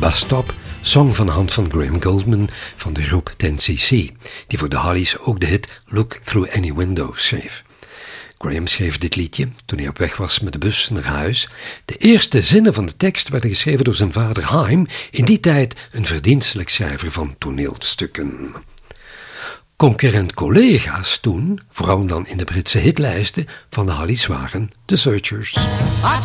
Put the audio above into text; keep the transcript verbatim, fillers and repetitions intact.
Bus Stop zong van de hand van Graham Gouldman van de groep ten cc, die voor de Hollies ook de hit Look Through Any Window schreef. Graham schreef dit liedje toen hij op weg was met de bus naar huis. De eerste zinnen van de tekst werden geschreven door zijn vader Haim, in die tijd een verdienstelijk schrijver van toneelstukken. Concurrent collega's toen, vooral dan in de Britse hitlijsten van de Hollies, waren The Searchers.